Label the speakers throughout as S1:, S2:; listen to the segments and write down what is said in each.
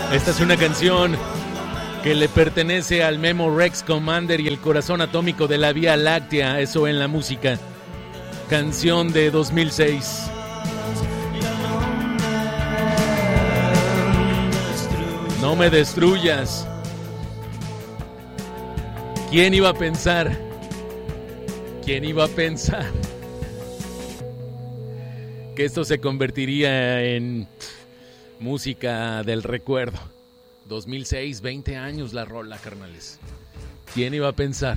S1: Esta es una canción que le pertenece al Memo Rex Commander y el corazón atómico de la Vía Láctea, eso en la música. Canción de 2006. No me destruyas. ¿Quién iba a pensar? ¿Quién iba a pensar que esto se convertiría en música del recuerdo? 2006, 20 años la rola, carnales. ¿Quién iba a pensar?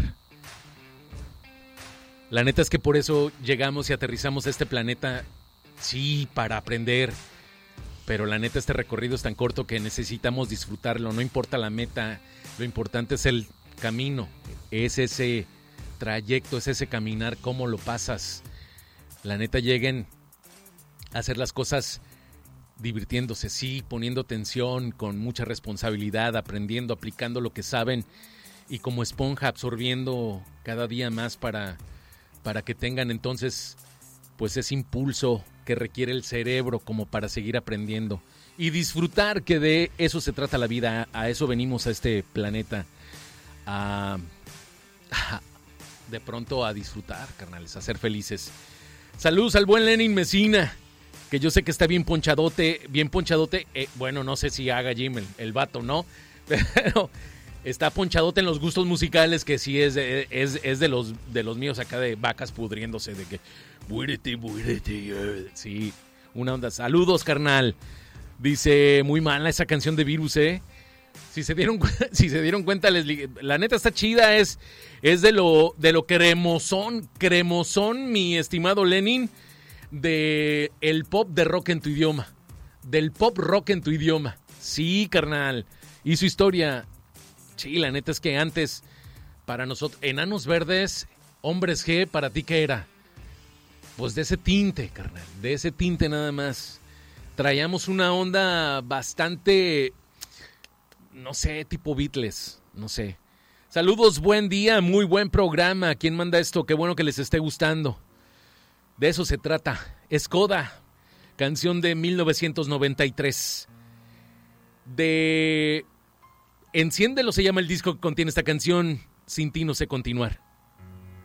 S1: La neta es que por eso llegamos y aterrizamos a este planeta, sí, para aprender. Pero la neta este recorrido es tan corto que necesitamos disfrutarlo. No importa la meta, lo importante es el camino. Es ese trayecto, es ese caminar, cómo lo pasas. La neta lleguen a hacer las cosas divirtiéndose, sí, poniendo tensión, con mucha responsabilidad, aprendiendo, aplicando lo que saben y como esponja absorbiendo cada día más para que tengan entonces pues ese impulso que requiere el cerebro como para seguir aprendiendo y disfrutar, que de eso se trata la vida. A eso venimos a este planeta, de pronto a disfrutar, carnales, a ser felices. Saludos al buen Lenin Mesina, que yo sé que está bien ponchadote. Bueno, no sé si haga Jim el vato, ¿no? Pero está ponchadote en los gustos musicales, que sí es de los míos acá, de vacas pudriéndose, de que muérete, sí, una onda. Saludos, carnal. Dice, muy mala esa canción de Virus, Si se dieron cuenta, la neta está chida, es de lo cremosón, mi estimado Lenin, de el pop de rock en tu idioma, del pop rock en tu idioma. Sí, carnal, hizo historia. Sí, la neta es que antes, para nosotros, Enanos Verdes, Hombres G, ¿para ti qué era? Pues de ese tinte, carnal, de ese tinte nada más. Traíamos una onda bastante, no sé, tipo Beatles, no sé. Saludos, buen día, muy buen programa. ¿Quién manda esto? Qué bueno que les esté gustando. De eso se trata. Escoda, canción de 1993. De Enciéndelo se llama el disco que contiene esta canción. Sin ti no sé continuar.